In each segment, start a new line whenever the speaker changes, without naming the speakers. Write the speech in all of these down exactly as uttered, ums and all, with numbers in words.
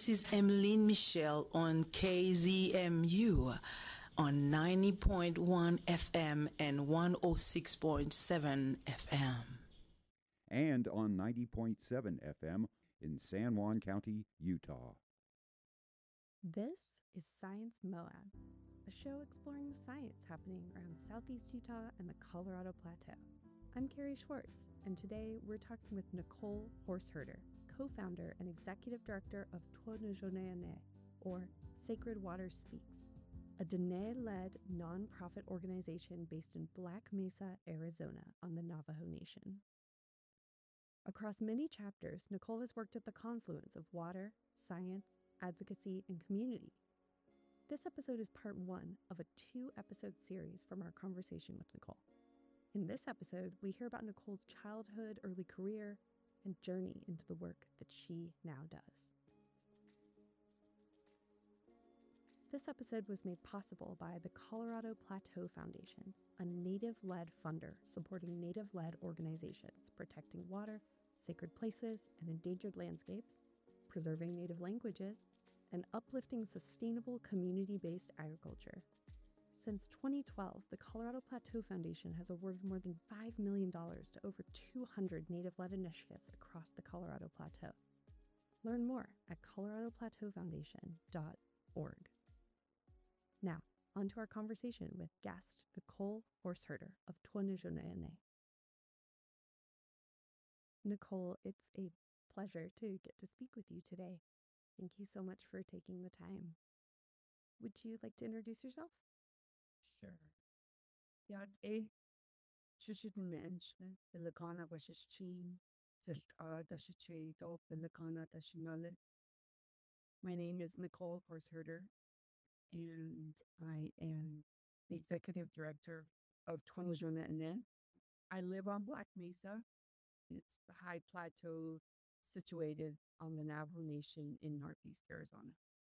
This is Emmeline Michelle on K Z M U on ninety point one F M and one oh six point seven F M.
And on ninety point seven F M in San Juan County, Utah.
This is Science Moab, a show exploring the science happening around Southeast Utah and the Colorado Plateau. I'm Carrie Schwartz, and today we're talking with Nicole Horseherder, co-founder and executive director of Twanojoneane, or Sacred Water Speaks, a Dene-led nonprofit organization based in Black Mesa, Arizona, on the Navajo Nation. Across many chapters, Nicole has worked at the confluence of water, science, advocacy, and community. This episode is part one of a two-episode series from our conversation with Nicole. In this episode, we hear about Nicole's childhood, early career, and journey into the work that she now does. This episode was made possible by the Colorado Plateau Foundation, a Native-led funder supporting Native-led organizations protecting water, sacred places, and endangered landscapes, preserving Native languages, and uplifting sustainable community-based agriculture. Since twenty twelve, the Colorado Plateau Foundation has awarded more than five million dollars to over two hundred Native-led initiatives across the Colorado Plateau. Learn more at colorado plateau foundation dot org. Now, on to our conversation with guest Nicole Horseherder of Twanojoneane. Nicole, it's a pleasure to get to speak with you today. Thank you so much for taking the time. Would you like to introduce yourself?
Sure. Jag är tjugohundramention Filipina Washington Filipina Nationale. My name is Nicole Horseherder, and I am the executive director of Twanojoneane. I live on Black Mesa. It's the high plateau situated on the Navajo Nation in Northeast Arizona.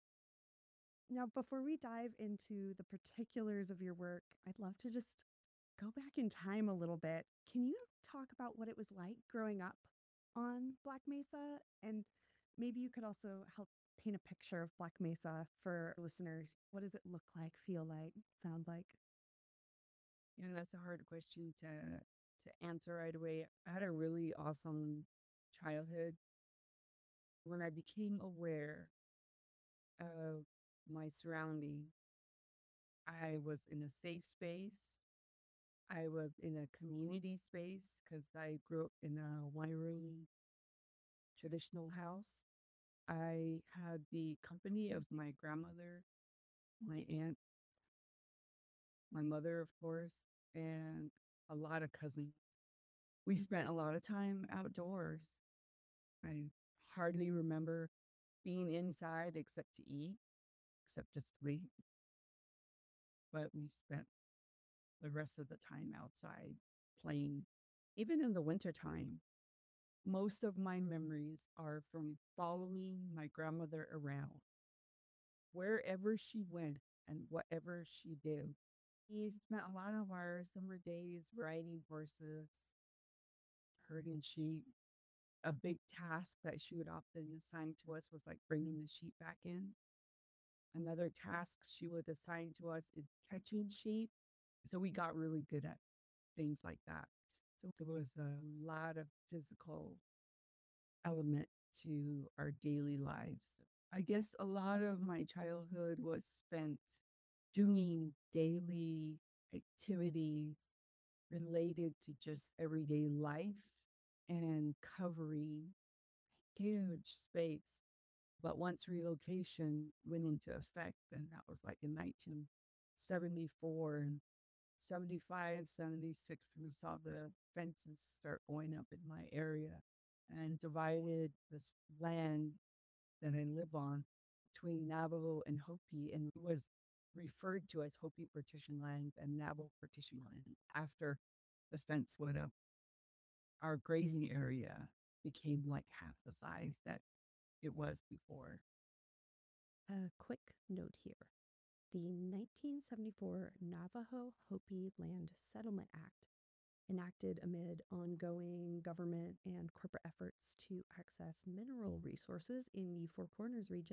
Now, before we dive into the particulars of your work, I'd love to just go back in time a little bit. Can you talk about what it was like growing up on Black Mesa? And maybe you could also help paint a picture of Black Mesa for listeners. What does it look like, feel like, sound like?
Yeah, that's a hard question to to answer right away. I had a really awesome childhood. When I became aware of my surrounding, I was in a safe space. I was in a community space because I grew up in a one-room traditional house. I had the company of my grandmother, my aunt, my mother, of course, and a lot of cousins. We spent a lot of time outdoors. I hardly remember being inside except to eat, except to sleep. But we spent the rest of the time outside playing, even in the wintertime. Most of my memories are from following my grandmother around. Wherever she went and whatever she did. We spent a lot of our summer days riding horses, herding sheep. A big task that she would often assign to us was like bringing the sheep back in. Another task she would assign to us is catching sheep. So we got really good at things like that. So there was a lot of physical element to our daily lives. I guess a lot of my childhood was spent doing daily activities related to just everyday life and covering huge space. But once relocation went into effect, and that was like in nineteen seventy-four and seventy-five, seventy-six, we saw the fences start going up in my area and divided this land that I live on between Navajo and Hopi, and it was referred to as Hopi partition land and Navajo partition land. After the fence went up, our grazing area became like half the size that it was before.
A quick note here. The nineteen seventy-four Navajo Hopi Land Settlement Act, enacted amid ongoing government and corporate efforts to access mineral resources in the Four Corners region,